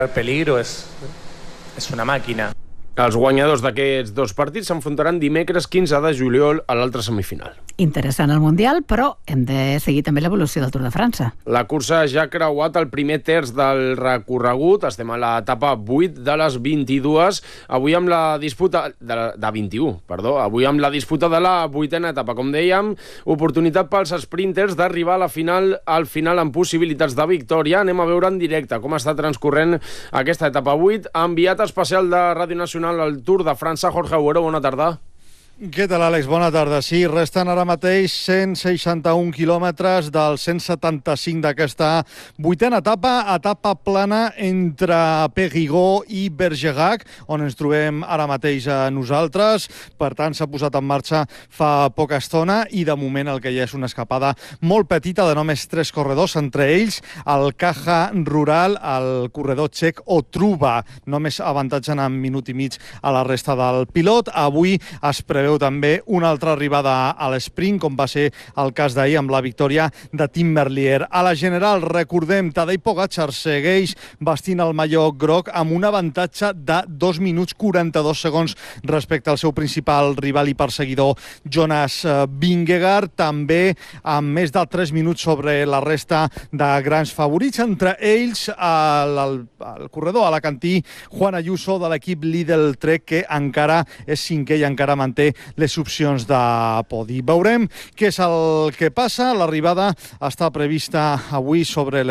El peligro es una máquina. Els guanyadors d'aquests dos partits s'enfrontaran dimecres 15 de juliol a l'altra semifinal. Interessant el Mundial, però hem de seguir també l'evolució del Tour de França. La cursa ja ha creuat el primer terç del recorregut. Estem a l'etapa 8 de les 22. Avui amb la disputa de 21, perdó. Avui amb la disputa de la 8a etapa. Com dèiem, oportunitat pels sprinters d'arribar a la final, al final amb possibilitats de victòria. Anem a veure en directe com està transcorrent aquesta etapa 8. Enviat especial de Ràdio Nacional al Tour de França, Jorge Agüero, bona tarda. Què tal, Àlex? Bona tarda. Sí, resten ara mateix 161 quilòmetres dels 175 d'aquesta 8a etapa plana entre Périgueux i Bergerac, on ens trobem ara mateix nosaltres. Per tant, s'ha posat en marxa fa poca estona i de moment el que hi ha és una escapada molt petita de només 3 corredors, entre ells el Caja Rural, el corredor txec Otruba. Només avantatgen en minut i mig a la resta del pilot. Avui es preveu també una altra arribada a l'esprint, com va ser el cas d'ahir amb la victòria de Tim Merlier. A la general, recordem, Tadej Pogačar segueix vestint el maillot groc amb un avantatge de 2 minuts 42 segons respecte al seu principal rival i perseguidor Jonas Vingegaard, també amb més de 3 minuts sobre la resta de grans favorits, entre ells el corredor alacantí Juan Ayuso de l'equip Lidl Trek, que encara és cinquè i encara manté les opcions de podi. Veurem què és el que passa. L'arribada està prevista avui sobre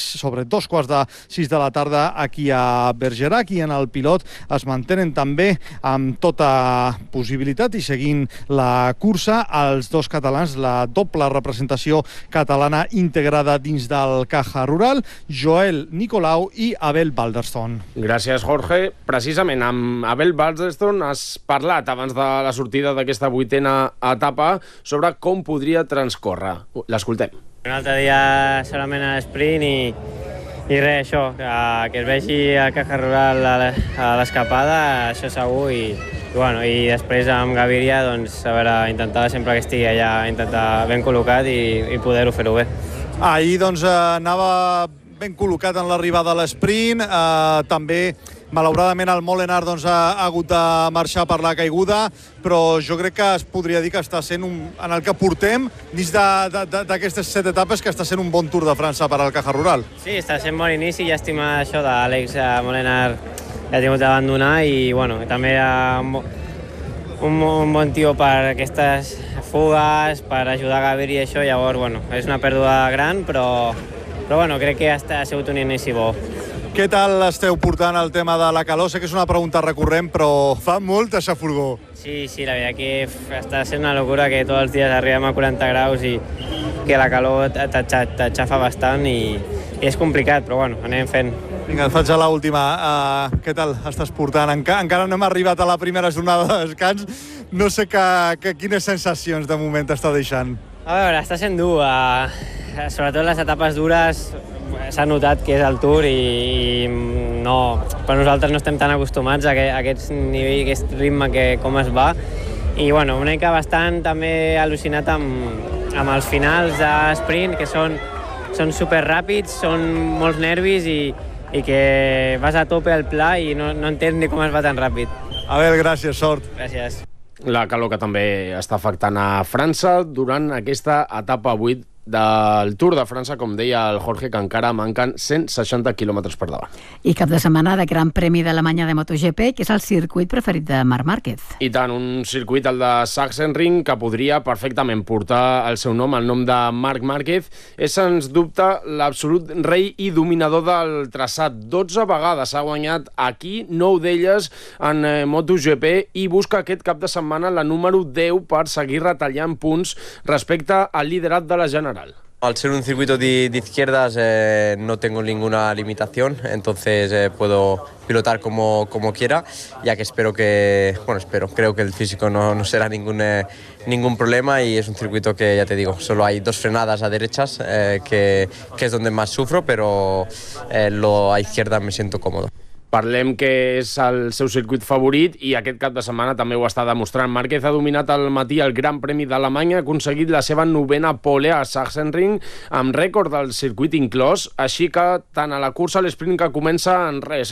2:15 de la tarda aquí a Bergerac, i en el pilot es mantenen també amb tota possibilitat i seguint la cursa els dos catalans, la doble representació catalana integrada dins del Caja Rural, Joel Nicolau i Abel Balderston. Gràcies, Jorge. Precisament amb Abel Balderston has parlat abans de la sortida d'aquesta 8a etapa sobre com podria transcórrer. L'escoltem. Un altre dia solament a l'esprint i res, això, que es vegi el Caja Rural a l'escapada, això segur, i després amb Gaviria, doncs, a veure, intentar sempre que estigui allà, intentar ben col·locat i poder-ho fer-ho bé. Ahir, doncs, anava ben col·locat en l'arribada a l'esprint, també malauradament el Molenaar doncs, ha hagut de marxar per la caiguda, però jo crec que es podria dir que està sent en el que portem dins d'aquestes 7 etapes, que està sent un bon Tour de França per al Caja Rural. Sí, està sent bon inici. Llàstima això d'Àlex Molenaar, que ha tingut d'abandonar, i també un bon tio per aquestes fugues, per ajudar a Gaviria i això. Llavors, és una pèrdua gran, però crec que ha sigut un inici bo. Què tal esteu portant el tema de la calor? Sé que és una pregunta recurrent, però fa molt de xafurgó. Sí, la veritat que està sent una locura, que tots els dies arribem a 40 graus i que la calor t'aixafa bastant i és complicat, però anem fent. Vinga, et faig a l'última. Què tal estàs portant? Encara no hem arribat a la primera jornada de descans. No sé quines sensacions de moment t'està deixant. A veure, està sent dur. Sobretot les etapes dures s'ha notat que és el Tour i per nosaltres no estem tan acostumats a aquest nivell, a aquest ritme com es va. I una mica bastant també al·lucinat amb els finals d'esprint, que són superràpids, són molts nervis i que vas a tope al pla i no entens ni com es va tan ràpid. Abel, gràcies, sort. Gràcies. La calor que també està afectant a França durant aquesta etapa 8 del Tour de França, com deia el Jorge, que encara manquen 160 quilòmetres per davant. I cap de setmana de Gran Premi d'Alemanya de MotoGP, que és el circuit preferit de Marc Márquez. I tant, un circuit, el de Sachsenring, que podria perfectament portar el seu nom, el nom de Marc Márquez. És, sens dubte, l'absolut rei i dominador del traçat. 12 vegades ha guanyat aquí, 9 d'elles en MotoGP, i busca aquest cap de setmana la número 10 per seguir retallant punts respecte al liderat de la general. Al ser un circuito de izquierdas no tengo ninguna limitación, entonces puedo pilotar como quiera, ya que creo que el físico no será ningún problema, y es un circuito que, ya te digo, solo hay 2 frenadas a derechas, que es donde más sufro, pero a izquierda me siento cómodo. Parlem que és el seu circuit favorit i aquest cap de setmana també ho està demostrant. Márquez ha dominat al matí el Gran Premi d'Alemanya, ha aconseguit la seva 9a pole a Sachsenring amb rècord del circuit inclòs, així que tant a la cursa a l'esprint, que comença en res,